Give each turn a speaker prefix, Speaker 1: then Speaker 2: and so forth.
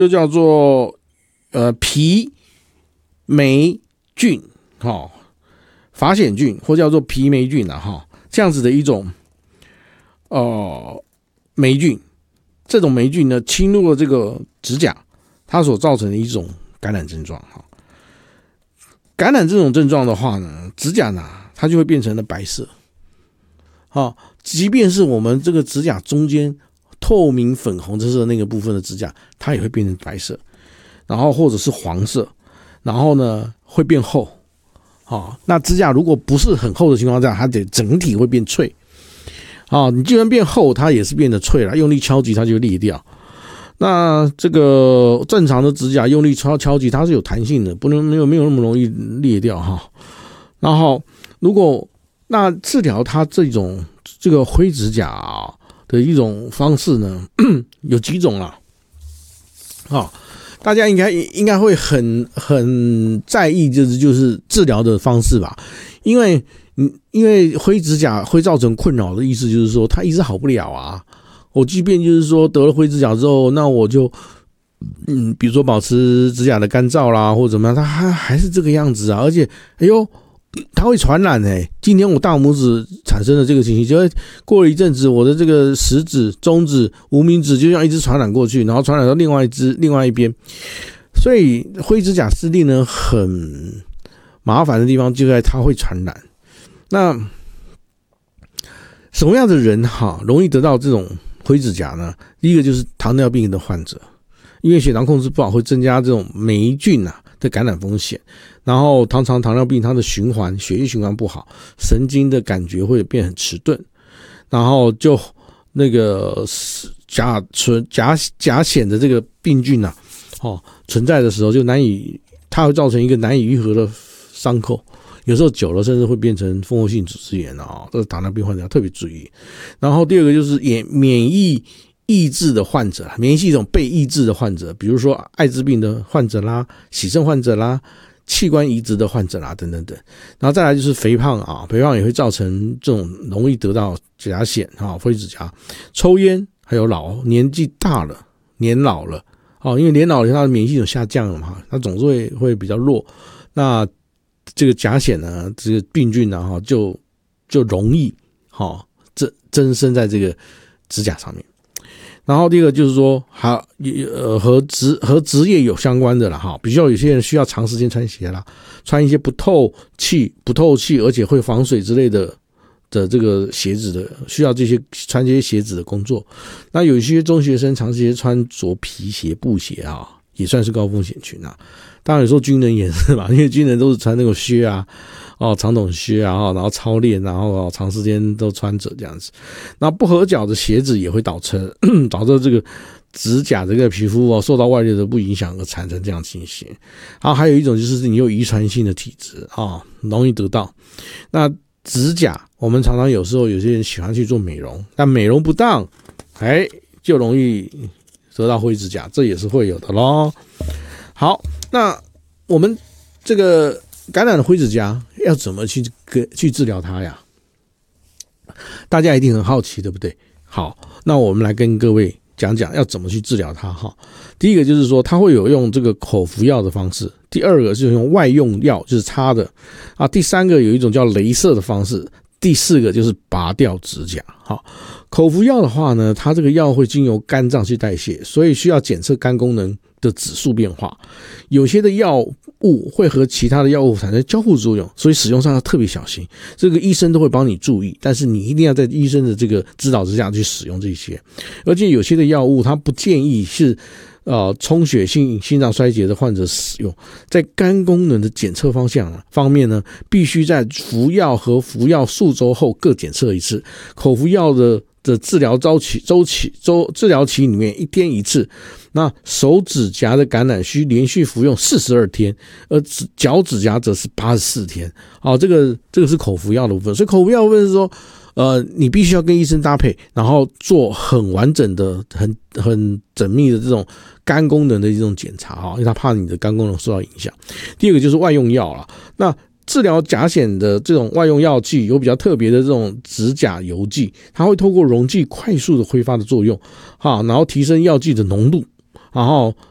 Speaker 1: 就叫做皮霉菌，发藓菌或叫做皮霉菌这样子的一种霉菌。这种霉菌呢侵入了这个指甲，它所造成的一种感染症状。感染这种症状的话呢，指甲呢它就会变成了白色。即便是我们这个指甲中间透明粉红色那个部分的指甲，它也会变成白色，然后或者是黄色，然后呢会变厚。那指甲如果不是很厚的情况下，它得整体会变脆。你既然变厚，它也是变得脆了，用力敲击它就裂掉。那这个正常的指甲用力敲击它是有弹性的，不能没有那么容易裂掉然后如果那治疗它这个灰指甲的一种方式呢，有几种啦。大家应该会很在意就是治疗的方式吧，因为灰指甲会造成困扰的意思就是说它一直好不了啊。我即便就是说得了灰指甲之后，那我就比如说保持指甲的干燥啦，或者怎么样，它还是这个样子啊，而且它会传染今天我大拇指产生的这个情形，就会过了一阵子，我的这个食指、中指、无名指就这样一直传染过去，然后传染到另外一边。所以灰指甲是令人很麻烦的地方，就在它会传染。那什么样的人容易得到这种灰指甲呢？第一个就是糖尿病的患者，因为血糖控制不好会增加这种霉菌的感染风险。然后糖尿病它的血液循环不好，神经的感觉会变很迟钝，然后就那个甲癣的这个病菌存在的时候，它会造成一个难以愈合的伤口，有时候久了甚至会变成蜂窝性组织炎这个糖尿病患者要特别注意。然后第二个就是免疫抑制的患者，免疫系统被抑制的患者，比如说艾滋病的患者啦、洗肾患者啦、器官移植的患者啦等等等。然后再来就是肥胖肥胖也会造成这种容易得到甲癣灰指甲。抽烟还有年纪大了、年老了因为年老了它的免疫系统下降了嘛，它总是会比较弱。那这个甲癣呢，这个病菌呢就容易增生在这个指甲上面。然后第二个就是说和职业有相关的啦比较有些人需要长时间穿鞋啦，穿一些不透气而且会防水之类的这个鞋子的，需要穿这些鞋子的工作。那有一些中学生长时间穿着皮鞋、布鞋也算是高风险群当然有时候军人也是嘛，因为军人都是穿那种靴长筒靴然后操练，然后长时间都穿着这样子。那不合脚的鞋子也会导致这个指甲这个皮肤受到外力的不影响而产生这样情形。然后还有一种就是你有遗传性的体质容易得到。那指甲我们常常有时候有些人喜欢去做美容，但美容不当就容易得到灰指甲，这也是会有的咯。好，那我们这个感染的灰指甲要怎么去治疗它呀？大家一定很好奇，对不对？好，那我们来跟各位讲讲要怎么去治疗它第一个就是说它会有用这个口服药的方式，第二个是用外用药，就是擦的第三个有一种叫雷射的方式，第四个就是拔掉指甲。口服药的话呢，它这个药会经由肝脏去代谢，所以需要检测肝功能的指数变化。有些的药物会和其他的药物产生交互作用，所以使用上要特别小心。这个医生都会帮你注意，但是你一定要在医生的这个指导之下去使用这些。而且有些的药物它不建议是充血性心脏衰竭的患者使用。在肝功能的检测方面呢，必须在服药和服药数周后各检测一次。口服药的治疗治疗期里面1天1次，那手指甲的感染需连续服用42天，而脚指甲则是84天。这个是口服药的部分。所以口服药的部分是说你必须要跟医生搭配，然后做很完整的很缜密的这种肝功能的这种检查因为他怕你的肝功能受到影响。第二个就是外用药啦，那治疗甲癣的这种外用药剂有比较特别的这种指甲油剂，它会透过溶剂快速的挥发的作用然后提升药剂的浓度，然后